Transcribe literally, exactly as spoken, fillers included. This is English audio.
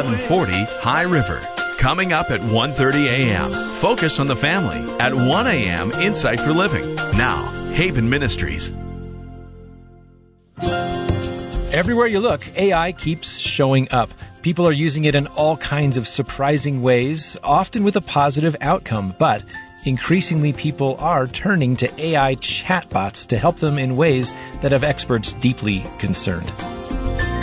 eleven forty High River. Coming up at one thirty a.m., Focus on the Family. At one a.m., Insight for Living. Now, Haven Ministries. Everywhere you look, A I keeps showing up. People are using it in all kinds of surprising ways, often with a positive outcome. But increasingly, people are turning to A I chatbots to help them in ways that have experts deeply concerned.